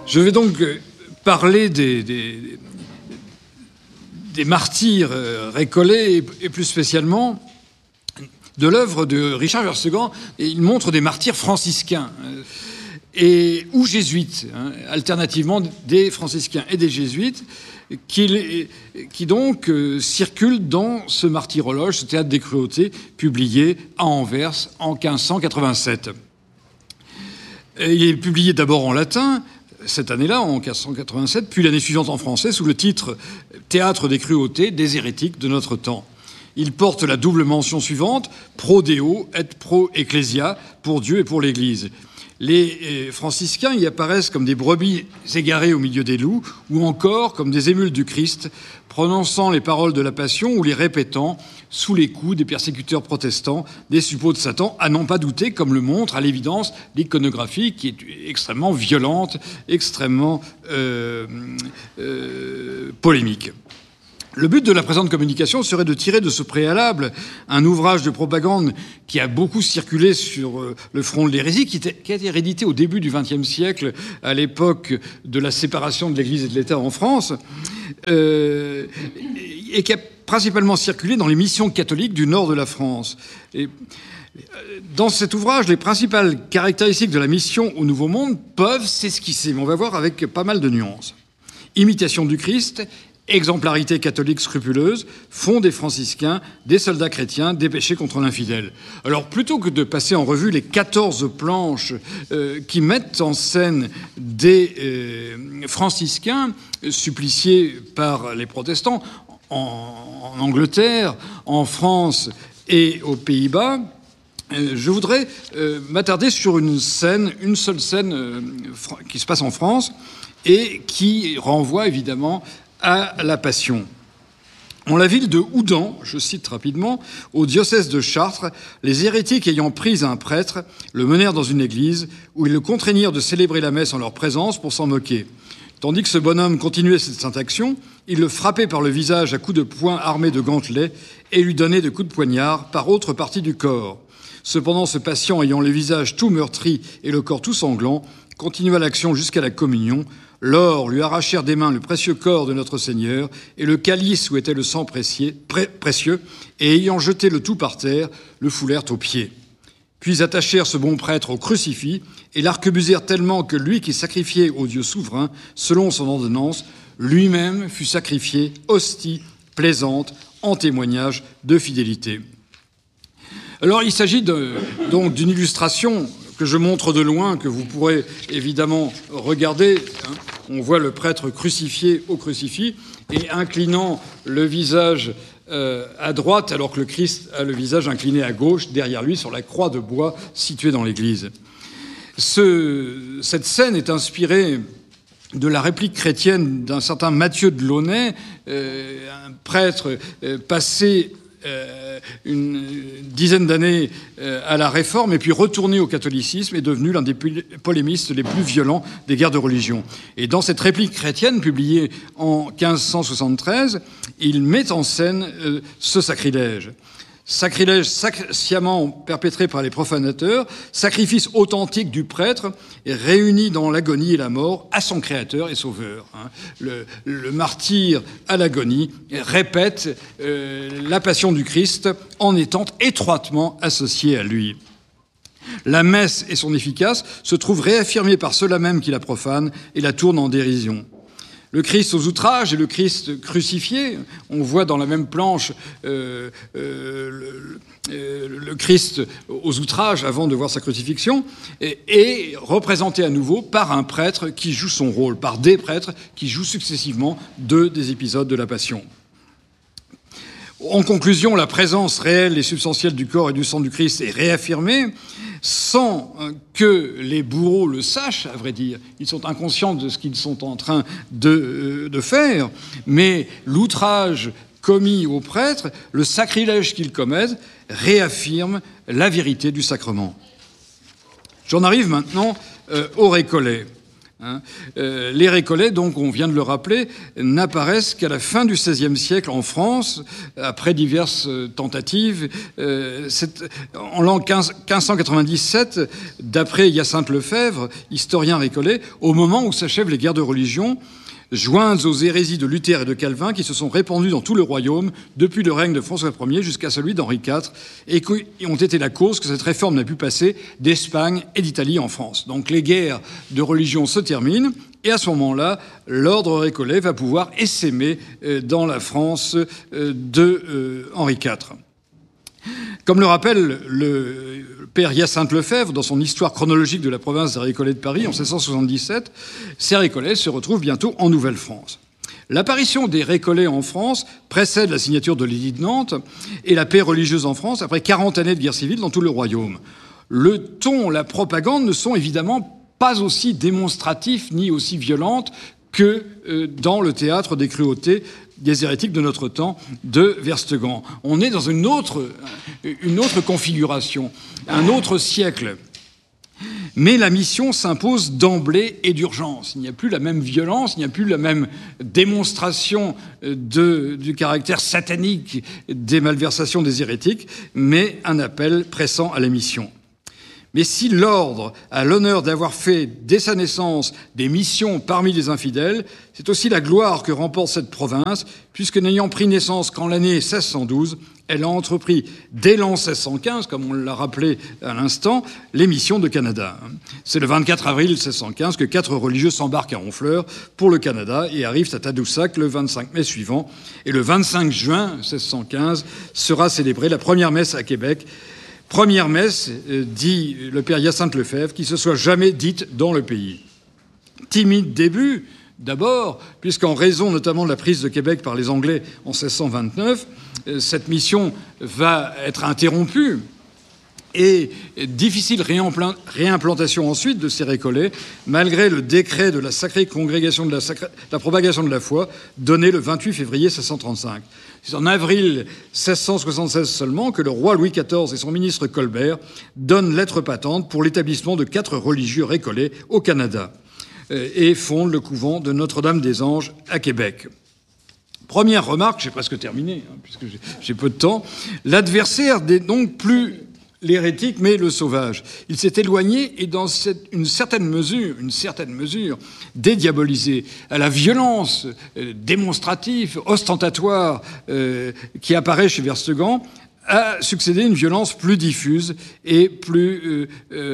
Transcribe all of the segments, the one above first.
Je vais donc parler des martyrs récollets et plus spécialement de l'œuvre de Richard Versegan. Et il montre des martyrs franciscains ou jésuites, alternativement des franciscains et des jésuites, qui donc circulent dans ce martyrologe, ce théâtre des cruautés, publié à Anvers en 1587. Il est publié d'abord en latin, cette année-là, en 1587, puis l'année suivante en français, sous le titre « Théâtre des cruautés des hérétiques de notre temps ». Il porte la double mention suivante, « pro Deo et pro Ecclesia », pour Dieu et pour l'Église. Les franciscains y apparaissent comme des brebis égarées au milieu des loups, ou encore comme des émules du Christ, prononçant les paroles de la Passion ou les répétant sous les coups des persécuteurs protestants, des suppôts de Satan, à n'en pas douter, comme le montre à l'évidence l'iconographie qui est extrêmement violente, extrêmement polémique. Le but de la présente communication serait de tirer de ce préalable un ouvrage de propagande qui a beaucoup circulé sur le front de l'hérésie, qui a été réédité au début du XXe siècle, à l'époque de la séparation de l'Église et de l'État en France, et qui a principalement circulé dans les missions catholiques du nord de la France. Et dans cet ouvrage, les principales caractéristiques de la mission au Nouveau Monde peuvent s'esquisser, mais on va voir avec pas mal de nuances. Imitation du Christ, exemplarité catholique scrupuleuse, font des franciscains, des soldats chrétiens, dépêchés contre l'infidèle. Alors, plutôt que de passer en revue les 14 planches qui mettent en scène des franciscains suppliciés par les protestants en Angleterre, en France et aux Pays-Bas, je voudrais m'attarder sur une seule scène qui se passe en France et qui renvoie évidemment à la Passion. En la ville de Houdan, je cite rapidement, au diocèse de Chartres, les hérétiques ayant pris un prêtre le menèrent dans une église où ils le contraignirent de célébrer la messe en leur présence pour s'en moquer. Tandis que ce bonhomme continuait cette sainte action, ils le frappaient par le visage à coups de poing armés de gantelets et lui donnaient de coups de poignard par autre partie du corps. Cependant, ce patient ayant le visage tout meurtri et le corps tout sanglant, continua l'action jusqu'à la communion. Lors lui arrachèrent des mains le précieux corps de notre Seigneur et le calice où était le sang précieux, et ayant jeté le tout par terre, le foulèrent aux pieds. Puis attachèrent ce bon prêtre au crucifix et l'arquebusèrent tellement que lui qui sacrifiait au Dieu souverain, selon son ordonnance, lui-même fut sacrifié, hostie plaisante, en témoignage de fidélité. Alors il s'agit donc d'une illustration que je montre de loin, que vous pourrez évidemment regarder. On voit le prêtre crucifié au crucifix et inclinant le visage à droite, alors que le Christ a le visage incliné à gauche, derrière lui, sur la croix de bois située dans l'église. Cette scène est inspirée de la réplique chrétienne d'un certain Matthieu de Launay, un prêtre passé une dizaine d'années à la Réforme et puis retourné au catholicisme, est devenu l'un des polémistes les plus violents des guerres de religion. Et dans cette réplique chrétienne publiée en 1573, il met en scène ce sacrilège. Sacrilège sciemment perpétré par les profanateurs, sacrifice authentique du prêtre, réuni dans l'agonie et la mort à son créateur et sauveur. Le martyr à l'agonie répète la passion du Christ en étant étroitement associé à lui. La messe et son efficace se trouvent réaffirmées par ceux-là même qui la profanent et la tournent en dérision. Le Christ aux outrages et le Christ crucifié, on voit dans la même planche le Christ aux outrages avant de voir sa crucifixion, est représenté à nouveau par un prêtre qui joue son rôle, par des prêtres qui jouent successivement des épisodes de la Passion. En conclusion, la présence réelle et substantielle du corps et du sang du Christ est réaffirmée sans que les bourreaux le sachent, à vrai dire. Ils sont inconscients de ce qu'ils sont en train de faire, mais l'outrage commis aux prêtres, le sacrilège qu'ils commettent, réaffirme la vérité du sacrement. J'en arrive maintenant au récollet. Les Récollets, donc, on vient de le rappeler, n'apparaissent qu'à la fin du XVIe siècle en France, après diverses tentatives. En l'an 1597, d'après Hyacinthe Lefebvre, historien récollet, au moment où s'achèvent les guerres de religion, jointes aux hérésies de Luther et de Calvin qui se sont répandues dans tout le royaume depuis le règne de François Ier jusqu'à celui d'Henri IV et qui ont été la cause que cette réforme n'a pu passer d'Espagne et d'Italie en France. Donc les guerres de religion se terminent et à ce moment-là, l'ordre récollet va pouvoir essaimer dans la France de Henri IV. Comme le rappelle le père Hyacinthe Lefebvre dans son Histoire chronologique de la province des Récollets de Paris en 1677, ces Récollets se retrouvent bientôt en Nouvelle-France. L'apparition des Récollets en France précède la signature de l'édit de Nantes et la paix religieuse en France après 40 années de guerre civile dans tout le royaume. Le ton, la propagande ne sont évidemment pas aussi démonstratifs ni aussi violentes que dans le théâtre des cruautés des hérétiques de notre temps de Verstegan. On est dans une autre configuration, un autre siècle. Mais la mission s'impose d'emblée et d'urgence. Il n'y a plus la même violence, il n'y a plus la même démonstration du caractère satanique des malversations des hérétiques, mais un appel pressant à la mission. Mais si l'ordre a l'honneur d'avoir fait, dès sa naissance, des missions parmi les infidèles, c'est aussi la gloire que remporte cette province, puisque n'ayant pris naissance qu'en l'année 1612, elle a entrepris, dès l'an 1615, comme on l'a rappelé à l'instant, les missions de Canada. C'est le 24 avril 1615 que 4 religieux s'embarquent à Honfleur pour le Canada et arrivent à Tadoussac le 25 mai suivant. Et le 25 juin 1615 sera célébrée la première messe à Québec. Première messe, dit le père Hyacinthe Lefebvre, qui se soit jamais dite dans le pays. Timide début, d'abord, puisqu'en raison notamment de la prise de Québec par les Anglais en 1629, cette mission va être interrompue et difficile réimplantation ensuite de ces Récollets, malgré le décret de la Sacrée Congrégation de la propagation de la foi, donné le 28 février 1635. C'est en avril 1676 seulement que le roi Louis XIV et son ministre Colbert donnent lettre patente pour l'établissement de 4 religieux Récollets au Canada et fondent le couvent de Notre-Dame-des-Anges à Québec. Première remarque, j'ai presque terminé, puisque j'ai peu de temps, l'adversaire n'est donc plus l'hérétique, mais le sauvage. Il s'est éloigné et dans une certaine mesure, dédiabolisé. À la violence démonstrative, ostentatoire qui apparaît chez Verstegan, a succédé une violence plus diffuse et plus,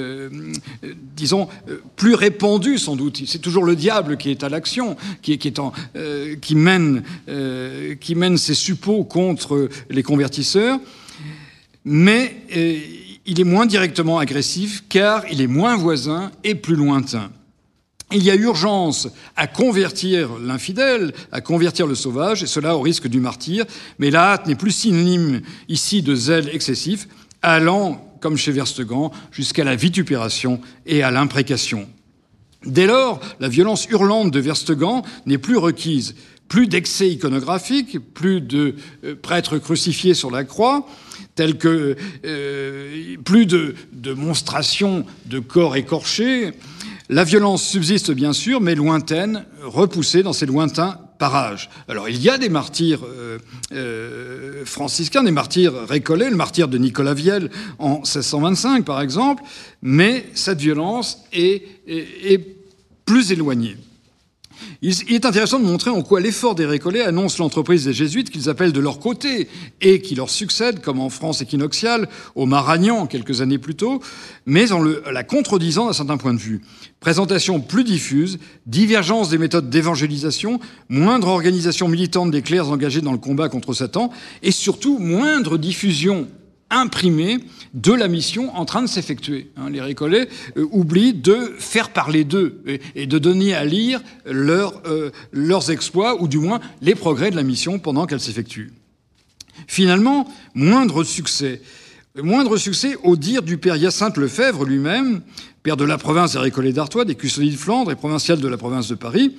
plus répandue sans doute. C'est toujours le diable qui est à l'action, qui mène ses suppôts contre les convertisseurs. Mais il est moins directement agressif car il est moins voisin et plus lointain. Il y a urgence à convertir l'infidèle, à convertir le sauvage, et cela au risque du martyre. Mais la hâte n'est plus synonyme ici de zèle excessif, allant, comme chez Verstegan, jusqu'à la vitupération et à l'imprécation. Dès lors, la violence hurlante de Verstegan n'est plus requise. Plus d'excès iconographiques, plus de prêtres crucifiés sur la croix, tels que plus de monstrations de corps écorchés. La violence subsiste bien sûr, mais lointaine, repoussée dans ces lointains parages. Alors il y a des martyrs franciscains, des martyrs récollets, le martyr de Nicolas Viel en 1625 par exemple, mais cette violence est plus éloignée. Il est intéressant de montrer en quoi l'effort des Récollets annonce l'entreprise des Jésuites qu'ils appellent de leur côté et qui leur succède, comme en France équinoxiale, au Maragnan quelques années plus tôt, mais en la contredisant d'un certain point de vue. Présentation plus diffuse, divergence des méthodes d'évangélisation, moindre organisation militante des clercs engagés dans le combat contre Satan et surtout moindre diffusion imprimé de la mission en train de s'effectuer. Les Récollets oublient de faire parler d'eux et de donner à lire leurs exploits, ou du moins les progrès de la mission pendant qu'elle s'effectue. Finalement, moindre succès au dire du père Hyacinthe Lefebvre lui-même, père de la province des Récollets d'Artois, des Custodies de Flandre et provincial de la province de Paris.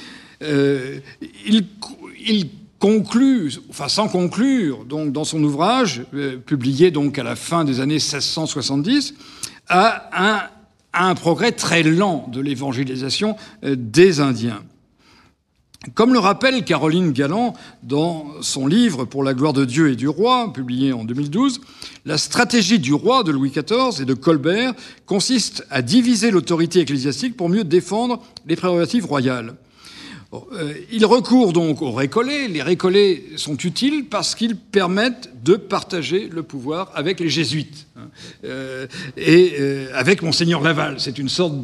Il conclut, enfin sans conclure, donc dans son ouvrage, publié donc à la fin des années 1670, à à un progrès très lent de l'évangélisation des Indiens. Comme le rappelle Caroline Galland dans son livre « Pour la gloire de Dieu et du roi », publié en 2012, la stratégie du roi de Louis XIV et de Colbert consiste à diviser l'autorité ecclésiastique pour mieux défendre les prérogatives royales. Il recourt donc aux récollets. Les récollets sont utiles parce qu'ils permettent de partager le pouvoir avec les jésuites et avec Monseigneur Laval. C'est une sorte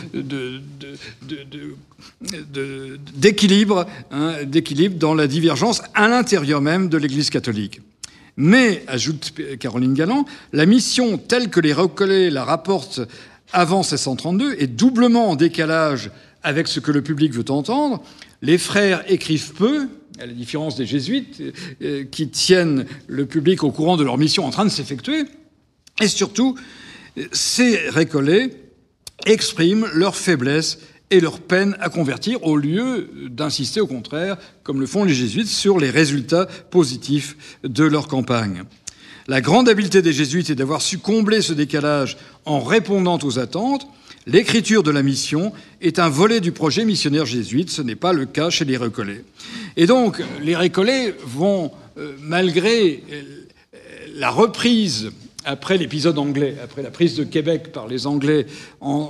d'équilibre dans la divergence à l'intérieur même de l'Église catholique. Mais, ajoute Caroline Galland, la mission telle que les récollets la rapportent avant 1632 est doublement en décalage avec ce que le public veut entendre. Les frères écrivent peu, à la différence des jésuites, qui tiennent le public au courant de leur mission en train de s'effectuer. Et surtout, ces récollets expriment leur faiblesse et leur peine à convertir, au lieu d'insister au contraire, comme le font les jésuites, sur les résultats positifs de leur campagne. La grande habileté des jésuites est d'avoir su combler ce décalage en répondant aux attentes. L'écriture de la mission est un volet du projet missionnaire jésuite, ce n'est pas le cas chez les récollets. Et donc, les récollets vont, malgré la reprise, après l'épisode anglais, après la prise de Québec par les Anglais en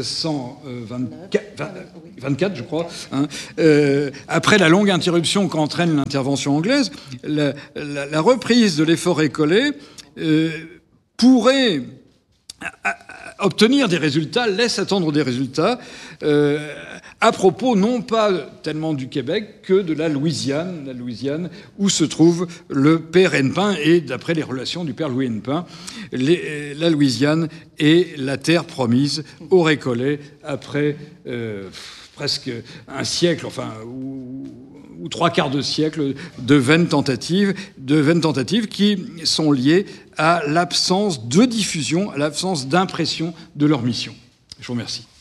1624, je crois, après la longue interruption qu'entraîne l'intervention anglaise, la reprise de l'effort récollé pourrait obtenir des résultats, laisse attendre des résultats, à propos non pas tellement du Québec que de la Louisiane où se trouve le père Hennepin, et d'après les relations du père Louis Hennepin, la Louisiane est la terre promise aux récollets après presque un siècle, enfin, ou trois quarts de siècle de vaines tentatives qui sont liées à l'absence de diffusion, à l'absence d'impression de leur mission. Je vous remercie.